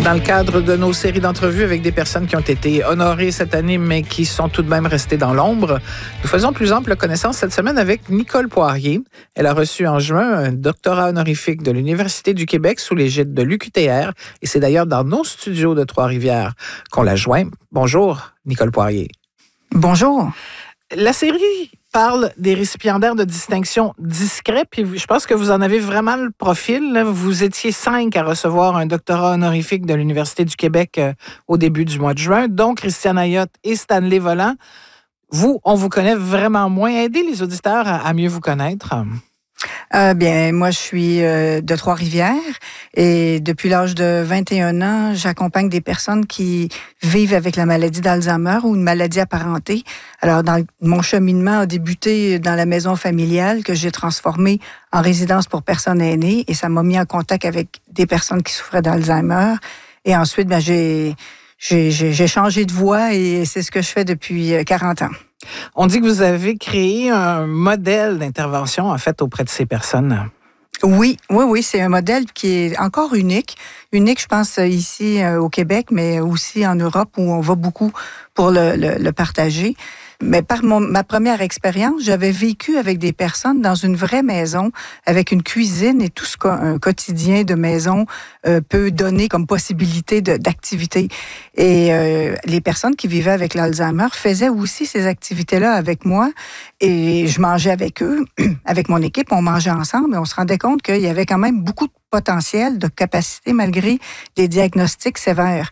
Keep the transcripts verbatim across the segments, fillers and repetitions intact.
Dans le cadre de nos séries d'entrevues avec des personnes qui ont été honorées cette année, mais qui sont tout de même restées dans l'ombre, nous faisons plus ample connaissance cette semaine avec Nicole Poirier. Elle a reçu en juin un doctorat honorifique de l'Université du Québec sous l'égide de l'U Q T R, et c'est d'ailleurs dans nos studios de Trois-Rivières qu'on la joint. Bonjour, Nicole Poirier. Bonjour. La série parle des récipiendaires de distinction discrets, puis je pense que vous en avez vraiment le profil. Là. Vous étiez cinq à recevoir un doctorat honorifique de l'Université du Québec euh, au début du mois de juin, dont Christiane Ayotte et Stanley Volant. Vous, on vous connaît vraiment moins. Aidez les auditeurs à, à mieux vous connaître. Euh, bien, moi, je suis euh, de Trois-Rivières et depuis l'âge de vingt et un ans, j'accompagne des personnes qui vivent avec la maladie d'Alzheimer ou une maladie apparentée. Alors, dans mon cheminement a débuté dans la maison familiale que j'ai transformée en résidence pour personnes aînées et ça m'a mis en contact avec des personnes qui souffraient d'Alzheimer. Et ensuite, ben, j'ai, j'ai, j'ai, j'ai changé de voie et c'est ce que je fais depuis quarante ans. On dit que vous avez créé un modèle d'intervention, en fait, auprès de ces personnes. Oui, oui, oui, c'est un modèle qui est encore unique. Unique, je pense, ici euh, au Québec, mais aussi en Europe, où on va beaucoup pour le, le, le partager. Mais par mon, ma première expérience, j'avais vécu avec des personnes dans une vraie maison, avec une cuisine et tout ce qu'un quotidien de maison euh, peut donner comme possibilité de, d'activité. Et euh, les personnes qui vivaient avec l'Alzheimer faisaient aussi ces activités-là avec moi. Et je mangeais avec eux, avec mon équipe, on mangeait ensemble et on se rendait compte qu'il y avait quand même beaucoup de potentiel, de capacité, malgré des diagnostics sévères.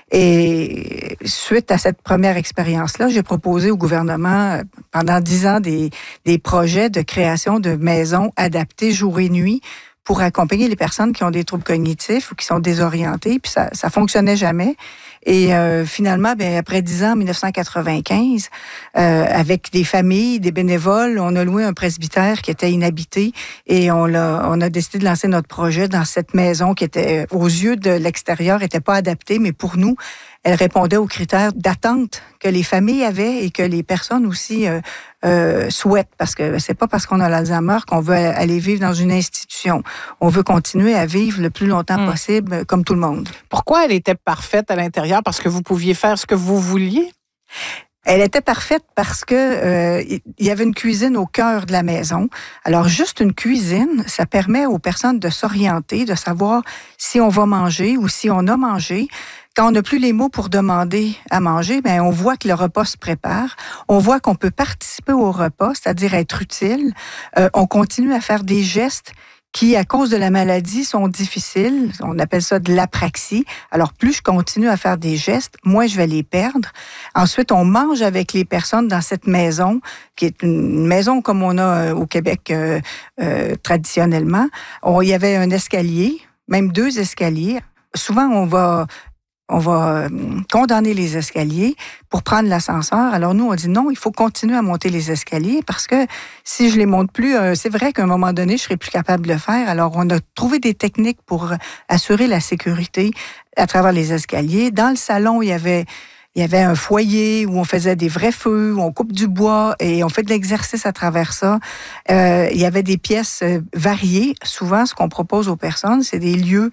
Et suite à cette première expérience-là, j'ai proposé au gouvernement pendant dix ans des, des projets de création de maisons adaptées jour et nuit pour accompagner les personnes qui ont des troubles cognitifs ou qui sont désorientées. Puis ça, ça fonctionnait jamais. Et euh, finalement, ben, après dix ans, en dix-neuf cent quatre-vingt-quinze, euh, avec des familles, des bénévoles, on a loué un presbytère qui était inhabité et on a, on a décidé de lancer notre projet dans cette maison qui était, aux yeux de l'extérieur, était pas adaptée, mais pour nous, elle répondait aux critères d'attente que les familles avaient et que les personnes aussi euh, euh, souhaitent. Parce que c'est pas parce qu'on a l'Alzheimer qu'on veut aller vivre dans une institution. On veut continuer à vivre le plus longtemps mmh. possible, comme tout le monde. Pourquoi elle était parfaite à l'intérieur? Parce que vous pouviez faire ce que vous vouliez? Elle était parfaite parce que euh, il y avait une cuisine au cœur de la maison. Alors, juste une cuisine, ça permet aux personnes de s'orienter, de savoir si on va manger ou si on a mangé. Quand on n'a plus les mots pour demander à manger, ben on voit que le repas se prépare. On voit qu'on peut participer au repas, c'est-à-dire être utile. Euh, on continue à faire des gestes qui, à cause de la maladie, sont difficiles. On appelle ça de l'apraxie. Alors, plus je continue à faire des gestes, moins je vais les perdre. Ensuite, on mange avec les personnes dans cette maison, qui est une maison comme on a au Québec euh, euh, traditionnellement. On, il y avait un escalier, même deux escaliers. Souvent, on va... On va condamner les escaliers pour prendre l'ascenseur. Alors nous, on dit non, il faut continuer à monter les escaliers parce que si je les monte plus, c'est vrai qu'à un moment donné, je serai plus capable de le faire. Alors on a trouvé des techniques pour assurer la sécurité à travers les escaliers. Dans le salon, il y avait... Il y avait un foyer où on faisait des vrais feux, où on coupe du bois et on fait de l'exercice à travers ça. Euh, il y avait des pièces variées. Souvent, ce qu'on propose aux personnes, c'est des lieux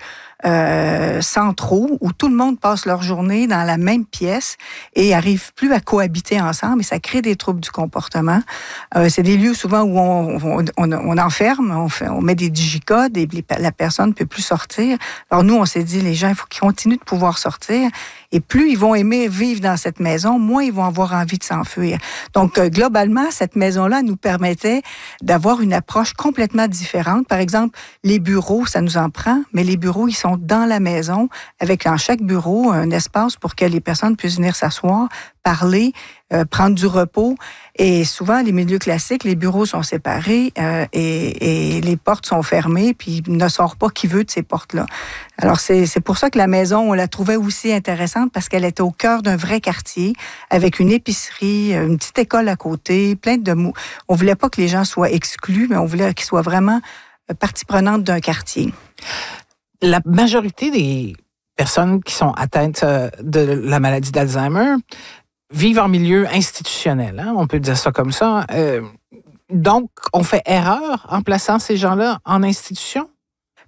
euh, centraux où tout le monde passe leur journée dans la même pièce et n'arrive plus à cohabiter ensemble et ça crée des troubles du comportement. Euh, c'est des lieux souvent où on, on, on, on enferme, on, fait, on met des digicodes et la personne ne peut plus sortir. Alors nous, on s'est dit, les gens, il faut qu'ils continuent de pouvoir sortir. Et plus ils vont aimer vivre dans cette maison, moins ils vont avoir envie de s'enfuir. Donc, euh, globalement, cette maison-là nous permettait d'avoir une approche complètement différente. Par exemple, les bureaux, ça nous en prend, mais les bureaux, ils sont dans la maison, avec dans chaque bureau un espace pour que les personnes puissent venir s'asseoir, parler, euh, prendre du repos. Et souvent, les milieux classiques, les bureaux sont séparés euh, et, et les portes sont fermées, puis il ne sort pas qui veut de ces portes-là. Alors, c'est, c'est pour ça que la maison, on la trouvait aussi intéressante parce qu'elle était au cœur d'un vrai quartier, avec une épicerie, une petite école à côté, plein de... Mou- on voulait pas que les gens soient exclus, mais on voulait qu'ils soient vraiment partie prenante d'un quartier. La majorité des personnes qui sont atteintes de la maladie d'Alzheimer vivent en milieu institutionnel, hein, on peut dire ça comme ça. Euh, donc, on fait erreur en plaçant ces gens-là en institution?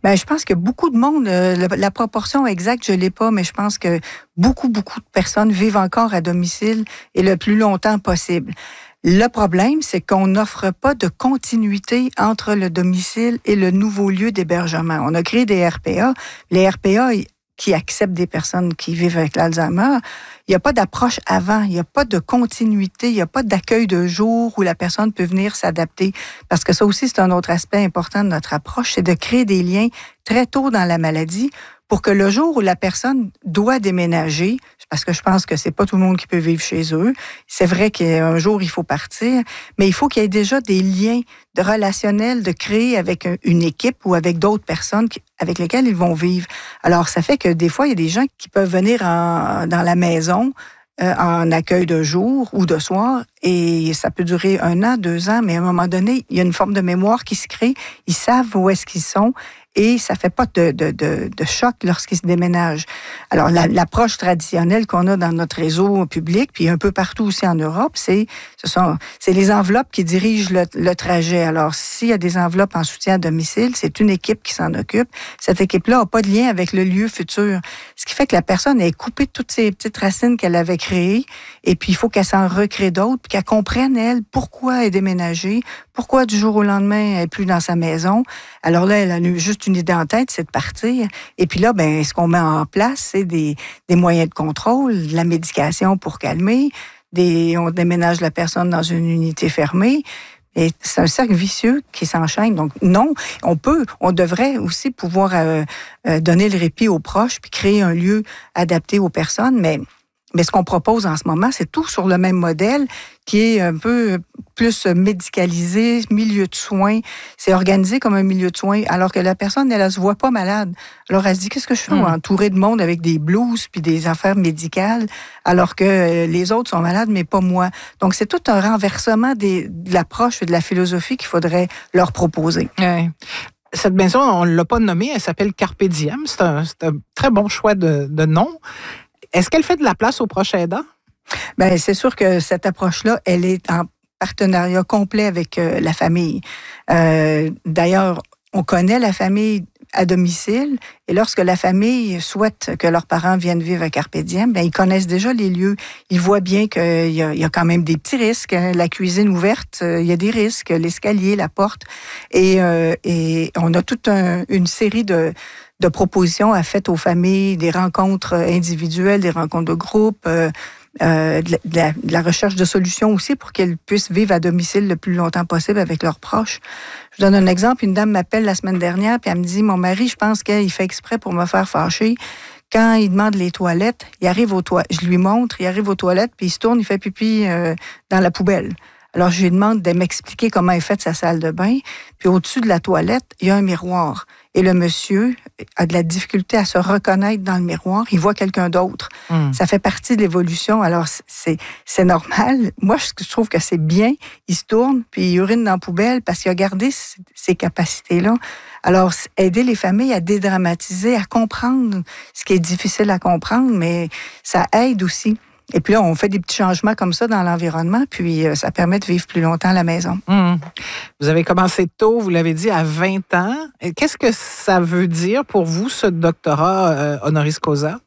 Bien, je pense que beaucoup de monde, euh, la, la proportion exacte, je ne l'ai pas, mais je pense que beaucoup, beaucoup de personnes vivent encore à domicile et le plus longtemps possible. Le problème, c'est qu'on n'offre pas de continuité entre le domicile et le nouveau lieu d'hébergement. On a créé des R P A. Les R P A qui acceptent des personnes qui vivent avec l'Alzheimer, il n'y a pas d'approche avant, il n'y a pas de continuité, il n'y a pas d'accueil de jour où la personne peut venir s'adapter. Parce que ça aussi, c'est un autre aspect important de notre approche, c'est de créer des liens très tôt dans la maladie pour que le jour où la personne doit déménager, parce que je pense que c'est pas tout le monde qui peut vivre chez eux, c'est vrai qu'un jour il faut partir, mais il faut qu'il y ait déjà des liens de relationnels de créer avec une équipe ou avec d'autres personnes avec lesquelles ils vont vivre. Alors ça fait que des fois il y a des gens qui peuvent venir en, dans la maison euh, en accueil de jour ou de soir et ça peut durer un an, deux ans, mais à un moment donné il y a une forme de mémoire qui se crée, ils savent où est-ce qu'ils sont. Et ça fait pas de, de, de, de choc lorsqu'ils se déménagent. Alors, la, l'approche traditionnelle qu'on a dans notre réseau public, puis un peu partout aussi en Europe, c'est ce sont c'est les enveloppes qui dirigent le, le trajet. Alors, s'il y a des enveloppes en soutien à domicile, c'est une équipe qui s'en occupe. Cette équipe-là n'a pas de lien avec le lieu futur. Ce qui fait que la personne est coupée de toutes ces petites racines qu'elle avait créées. Et puis, il faut qu'elle s'en recrée d'autres, puis qu'elle comprenne, elle, pourquoi elle est déménagée, pourquoi du jour au lendemain, elle n'est plus dans sa maison. Alors là, elle a juste une idée en tête, c'est de partir. Et puis là, ben, ce qu'on met en place, c'est des, des moyens de contrôle, de la médication pour calmer, des, on déménage la personne dans une unité fermée. Et c'est un cercle vicieux qui s'enchaîne. Donc non, on peut, on devrait aussi pouvoir euh, euh, donner le répit aux proches puis créer un lieu adapté aux personnes, mais Mais ce qu'on propose en ce moment, c'est tout sur le même modèle qui est un peu plus médicalisé, milieu de soins. C'est organisé comme un milieu de soins, alors que la personne, elle ne se voit pas malade. Alors, elle se dit, qu'est-ce que je fais, mmh. entourée de monde avec des blouses puis des affaires médicales, alors que les autres sont malades, mais pas moi. Donc, c'est tout un renversement des, de l'approche et de la philosophie qu'il faudrait leur proposer. Ouais. Cette maison, on ne l'a pas nommée, elle s'appelle Carpe Diem. C'est un, c'est un très bon choix de, de nom. Est-ce qu'elle fait de la place aux proches aidants? Bien, c'est sûr que cette approche-là, elle est en partenariat complet avec euh, la famille. Euh, d'ailleurs, on connaît la famille à domicile et lorsque la famille souhaite que leurs parents viennent vivre à Carpe Diem, bien, ils connaissent déjà les lieux. Ils voient bien qu'il y a, il y a quand même des petits risques. Hein. La cuisine ouverte, il y a des risques, l'escalier, la porte. Et, euh, et on a toute un, une série de... de propositions à faire aux familles, des rencontres individuelles, des rencontres de groupe, euh, euh, de, la, de la recherche de solutions aussi pour qu'elles puissent vivre à domicile le plus longtemps possible avec leurs proches. Je donne un exemple. Une dame m'appelle la semaine dernière puis elle me dit, mon mari, je pense qu'il fait exprès pour me faire fâcher. Quand il demande les toilettes, il arrive aux toilettes. Je lui montre, il arrive aux toilettes puis il se tourne, il fait pipi euh, dans la poubelle. Alors, je lui demande de m'expliquer comment est faite sa salle de bain. Puis, au-dessus de la toilette, il y a un miroir. Et le monsieur a de la difficulté à se reconnaître dans le miroir. Il voit quelqu'un d'autre. Mmh. Ça fait partie de l'évolution. Alors, c'est, c'est normal. Moi, je trouve que c'est bien. Il se tourne, puis il urine dans la poubelle parce qu'il a gardé ces capacités-là. Alors, aider les familles à dédramatiser, à comprendre ce qui est difficile à comprendre, mais ça aide aussi. Et puis là, on fait des petits changements comme ça dans l'environnement, puis euh, ça permet de vivre plus longtemps à la maison. Mmh. Vous avez commencé tôt, vous l'avez dit, à vingt ans. Qu'est-ce que ça veut dire pour vous, ce doctorat euh, honoris causa?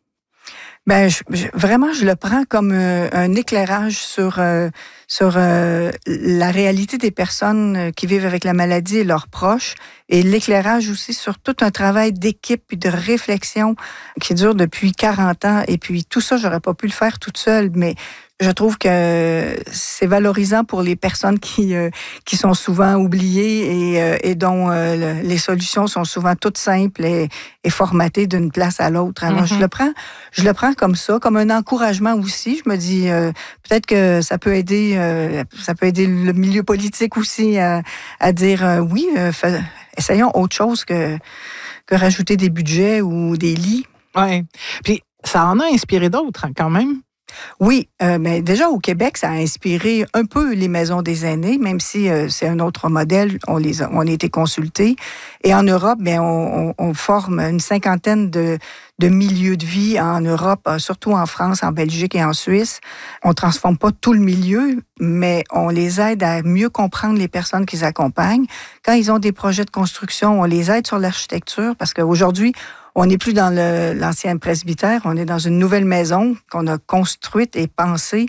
Ben, je, je, vraiment, je le prends comme euh, un éclairage sur euh, sur euh, la réalité des personnes qui vivent avec la maladie et leurs proches, et l'éclairage aussi sur tout un travail d'équipe et de réflexion qui dure depuis quarante ans. Et puis tout ça, j'aurais pas pu le faire toute seule, mais je trouve que c'est valorisant pour les personnes qui euh, qui sont souvent oubliées et, euh, et dont euh, les solutions sont souvent toutes simples et, et formatées d'une place à l'autre. Alors mm-hmm. je le prends, je le prends comme ça, comme un encouragement aussi. Je me dis euh, peut-être que ça peut aider, euh, ça peut aider le milieu politique aussi à, à dire euh, oui, euh, fait, essayons autre chose que que rajouter des budgets ou des lits. Ouais. Puis ça en a inspiré d'autres hein, quand même. Oui, euh, mais déjà au Québec, ça a inspiré un peu les maisons des aînés, même si euh, c'est un autre modèle, on les a, on a été consultés. Et en Europe, bien, on, on, on forme une cinquantaine de, de milieux de vie en Europe, surtout en France, en Belgique et en Suisse. On transforme pas tout le milieu, mais on les aide à mieux comprendre les personnes qu'ils accompagnent. Quand ils ont des projets de construction, on les aide sur l'architecture, parce qu'aujourd'hui, on n'est plus dans le, l'ancien presbytère, on est dans une nouvelle maison qu'on a construite et pensée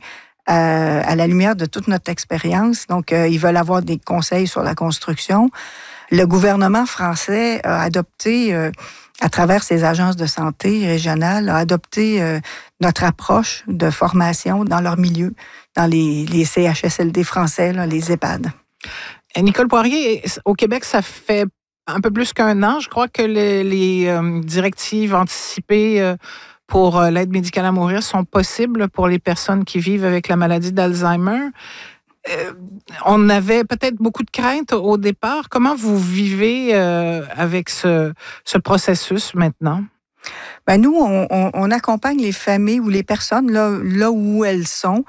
à, à la lumière de toute notre expérience. Donc, euh, ils veulent avoir des conseils sur la construction. Le gouvernement français a adopté, euh, à travers ses agences de santé régionales, a adopté euh, notre approche de formation dans leur milieu, dans les, les C H S L D français, là, les EHPAD. Nicole Poirier, au Québec, ça fait un peu plus qu'un an. Je crois que les, les euh, directives anticipées euh, pour euh, l'aide médicale à mourir sont possibles pour les personnes qui vivent avec la maladie d'Alzheimer. Euh, on avait peut-être beaucoup de craintes au départ. Comment vous vivez euh, avec ce, ce processus maintenant? Ben nous, on, on, on accompagne les familles ou les personnes là, là où elles sont.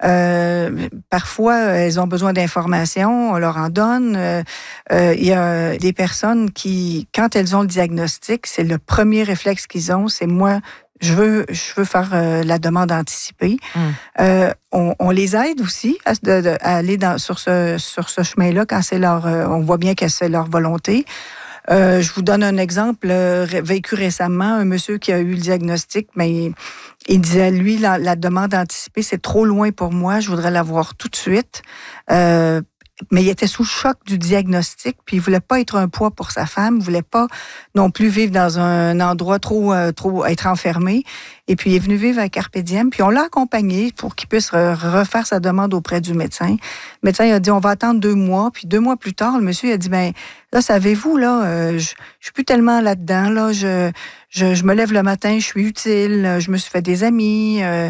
Euh, parfois, elles ont besoin d'informations, on leur en donne. Euh, euh, il y a des personnes qui, quand elles ont le diagnostic, c'est le premier réflexe qu'ils ont, c'est moi, je veux, je veux faire euh, la demande anticipée. Mm. Euh, on, on les aide aussi à, de, de, à aller dans, sur ce, sur ce chemin-là quand c'est leur, euh, on voit bien que c'est leur volonté. Euh, je vous donne un exemple euh, vécu récemment, un monsieur qui a eu le diagnostic, mais il, il disait, lui, la, la demande anticipée, c'est trop loin pour moi, je voudrais l'avoir tout de suite. Euh, mais il était sous le choc du diagnostic, puis il voulait pas être un poids pour sa femme, il voulait pas non plus vivre dans un endroit trop, euh, trop être enfermé. Et puis il est venu vivre à Carpe Diem, puis on l'a accompagné pour qu'il puisse refaire sa demande auprès du médecin. Le médecin il a dit, on va attendre deux mois, puis deux mois plus tard, le monsieur il a dit, ben là, savez-vous, là, euh, je, je suis plus tellement là-dedans, là, je, je, je me lève le matin, je suis utile, je me suis fait des amis, euh,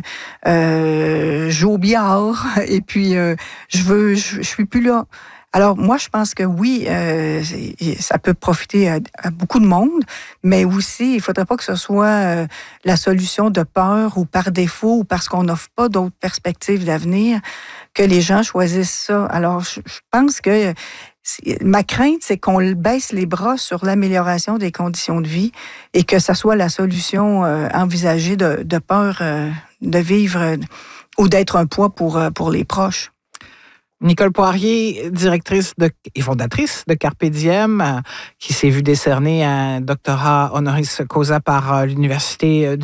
euh, je joue au billard, et puis euh, je veux, je, je suis plus là. Alors, moi, je pense que oui, euh, ça peut profiter à, à beaucoup de monde, mais aussi, il ne faudrait pas que ce soit euh, la solution de peur ou par défaut ou parce qu'on n'offre pas d'autres perspectives d'avenir que les gens choisissent ça. Alors, je, je pense que ma crainte, c'est qu'on baisse les bras sur l'amélioration des conditions de vie et que ça soit la solution euh, envisagée de, de peur euh, de vivre euh, ou d'être un poids pour, euh, pour les proches. Nicole Poirier, directrice de, et fondatrice de Carpe Diem, euh, qui s'est vue décerner un doctorat honoris causa par euh, l'Université du